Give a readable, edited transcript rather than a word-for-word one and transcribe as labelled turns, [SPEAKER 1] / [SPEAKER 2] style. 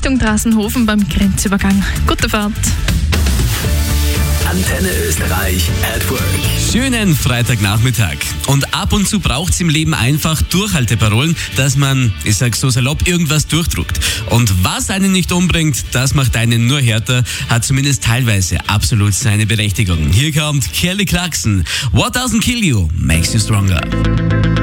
[SPEAKER 1] Richtung Drassenhofen beim Grenzübergang. Gute Fahrt.
[SPEAKER 2] Antenne Österreich at Work.
[SPEAKER 3] Schönen Freitagnachmittag. Und ab und zu braucht es im Leben einfach Durchhalteparolen, dass man, ich sag so salopp, irgendwas durchdruckt. Und was einen nicht umbringt, das macht einen nur härter, hat zumindest teilweise absolut seine Berechtigung. Hier kommt Kelly Clarkson. What doesn't kill you makes you stronger.